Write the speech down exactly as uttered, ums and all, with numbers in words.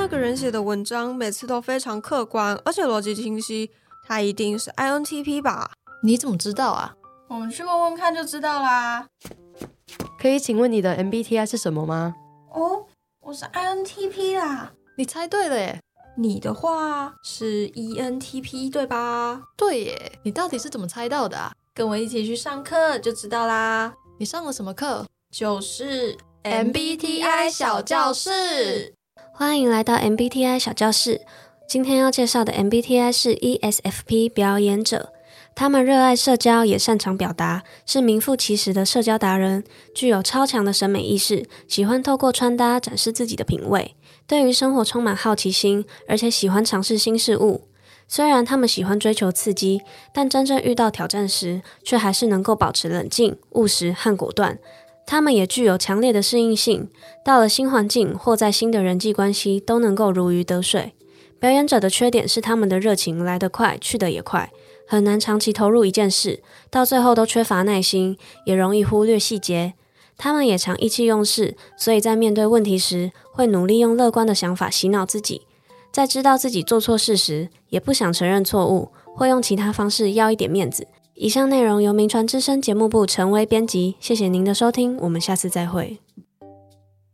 那个人写的文章每次都非常客观，而且逻辑清晰，他一定是 I N T P 吧？ 你怎么知道啊？ 我们去问问看就知道啦。 可以请问你的 M B T I 是什么吗？ 哦，我是 I N T P 啦。 你猜对了耶。 你的话是 E N T P 对吧？ 对耶，你到底是怎么猜到的啊？ 跟我一起去上课就知道啦。 你上了什么课？ 就是 M B T I 小教室。 欢迎来到 M B T I 小教室。今天要介绍的 M B T I 是 E S F P 表演者，他们热爱社交，也擅长表达，是名副其实的社交达人，具有超强的审美意识，喜欢透过穿搭展示自己的品味，对于生活充满好奇心，而且喜欢尝试新事物。虽然他们喜欢追求刺激，但真正遇到挑战时，却还是能够保持冷静、务实和果断。他们也具有强烈的适应性，到了新环境或在新的人际关系都能够如鱼得水。表演者的缺点是他们的热情来得快，去得也快，很难长期投入一件事，到最后都缺乏耐心，也容易忽略细节。他们也常意气用事，所以在面对问题时，会努力用乐观的想法洗脑自己。在知道自己做错事时，也不想承认错误，会用其他方式要一点面子。以上内容由名传之声节目部陈薇编辑，谢谢您的收听，我们下次再会。